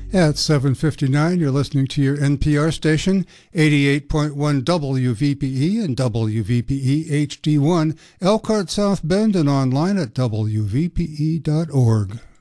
At 7:59, you're listening to your NPR station, 88.1 WVPE and WVPE HD1, Elkhart, South Bend, and online at WVPE.org.